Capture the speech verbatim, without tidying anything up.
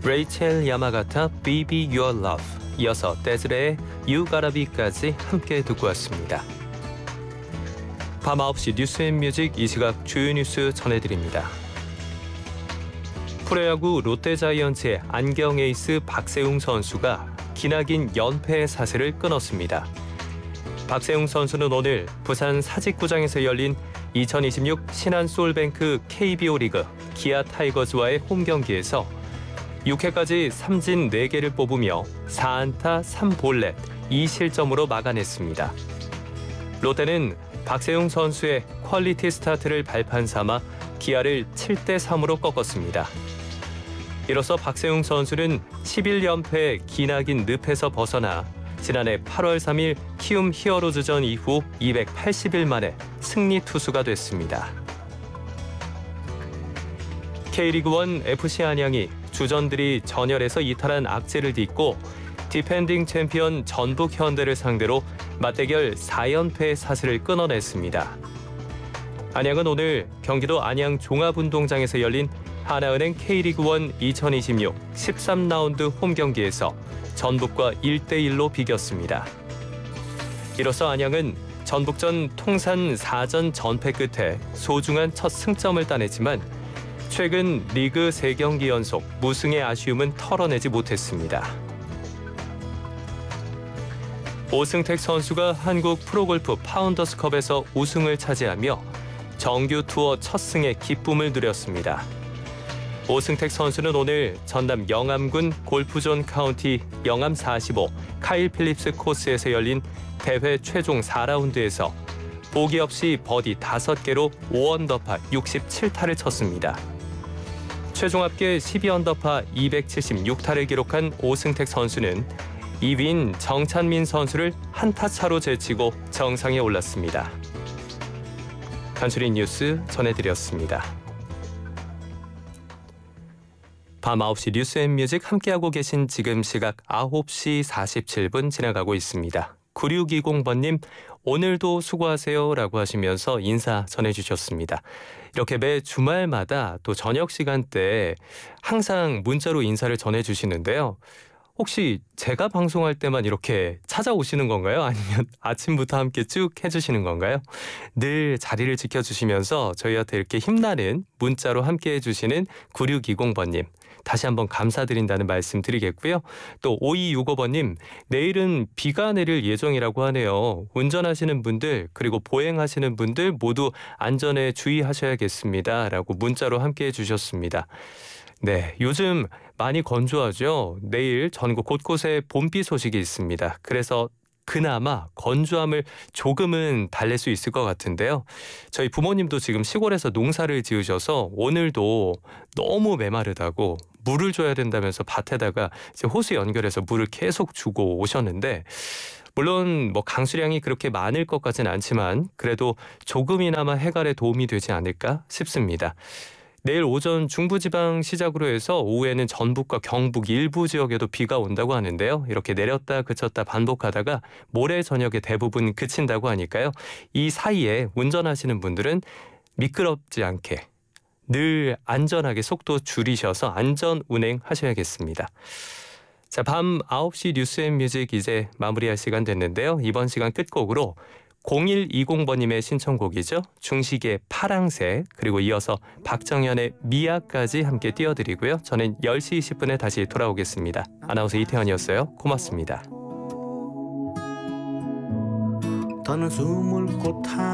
레이첼 야마가타 Be Be Your Love, 이어서 데즈레의 You Gotta Be까지 함께 듣고 왔습니다. 밤 아홉 시 뉴스앤뮤직, 이 시각 주요 뉴스 전해드립니다. 프로야구 롯데자이언츠의 안경 에이스 박세웅 선수가 기나긴 연패의 사슬을 끊었습니다. 박세웅 선수는 오늘 부산 사직구장에서 열린 이천이십육 신한솔뱅크 케이비오 리그 기아 타이거즈와의 홈경기에서 육 회까지 삼진 네 개를 뽑으며 사 안타 삼 볼넷 이 실점으로 막아냈습니다. 롯데는 박세웅 선수의 퀄리티 스타트를 발판 삼아 기아를 칠 대 삼으로 꺾었습니다. 이로써 박세웅 선수는 십일 연패의 기나긴 늪에서 벗어나 지난해 팔월 삼일 키움 히어로즈전 이후 이백팔십 일 만에 승리 투수가 됐습니다. K리그일 에프씨 안양이 주전들이 전열에서 이탈한 악재를 딛고 디펜딩 챔피언 전북 현대를 상대로 맞대결 사 연패의 사슬을 끊어냈습니다. 안양은 오늘 경기도 안양 종합운동장에서 열린 하나은행 K리그일 이천이십육 십삼 라운드 홈경기에서 전북과 일 대 일로 비겼습니다. 이로써 안양은 전북전 통산 사 전 전패 끝에 소중한 첫 승점을 따냈지만 최근 리그 세 경기 연속 무승의 아쉬움은 털어내지 못했습니다. 오승택 선수가 한국 프로골프 파운더스컵에서 우승을 차지하며 정규 투어 첫 승의 기쁨을 누렸습니다. 오승택 선수는 오늘 전남 영암군 골프존 카운티 영암 사십오 카일 필립스 코스에서 열린 대회 최종 사 라운드에서 보기 없이 버디 다섯 개로 오 언더파 육십칠 타를 쳤습니다. 최종 합계 십이 언더파 이백칠십육 타를 기록한 오승택 선수는 이 위인 정찬민 선수를 한타 차로 제치고 정상에 올랐습니다. 간추린 뉴스 전해드렸습니다. 밤 아홉 시 뉴스앤뮤직 함께하고 계신 지금 시각 아홉 시 사십칠 분 지나가고 있습니다. 구육이공 번님, 오늘도 수고하세요 라고 하시면서 인사 전해주셨습니다. 이렇게 매 주말마다 또 저녁 시간대에 항상 문자로 인사를 전해주시는데요. 혹시 제가 방송할 때만 이렇게 찾아오시는 건가요? 아니면 아침부터 함께 쭉 해주시는 건가요? 늘 자리를 지켜주시면서 저희한테 이렇게 힘나는 문자로 함께 해주시는 구육이공 번님. 다시 한번 감사드린다는 말씀 드리겠고요. 또 오이육오 번님, 내일은 비가 내릴 예정이라고 하네요. 운전하시는 분들 그리고 보행하시는 분들 모두 안전에 주의하셔야겠습니다. 라고 문자로 함께 해주셨습니다. 네, 요즘 많이 건조하죠. 내일 전국 곳곳에 봄비 소식이 있습니다. 그래서 그나마 건조함을 조금은 달랠 수 있을 것 같은데요. 저희 부모님도 지금 시골에서 농사를 지으셔서 오늘도 너무 메마르다고 물을 줘야 된다면서 밭에다가 이제 호수 연결해서 물을 계속 주고 오셨는데, 물론 뭐 강수량이 그렇게 많을 것 같진 않지만 그래도 조금이나마 해갈에 도움이 되지 않을까 싶습니다. 내일 오전 중부지방 시작으로 해서 오후에는 전북과 경북 일부 지역에도 비가 온다고 하는데요. 이렇게 내렸다 그쳤다 반복하다가 모레 저녁에 대부분 그친다고 하니까요. 이 사이에 운전하시는 분들은 미끄럽지 않게 늘 안전하게 속도 줄이셔서 안전 운행하셔야겠습니다. 자, 밤 아홉 시 뉴스앤뮤직 이제 마무리할 시간 됐는데요. 이번 시간 끝곡으로 공일이공 번님의 신청곡이죠. 중식의 파랑새, 그리고 이어서 박정현의 미아까지 함께 띄워드리고요. 저는 열 시 이십 분에 다시 돌아오겠습니다. 아나운서 이태현이었어요. 고맙습니다. 더는 숨을 곳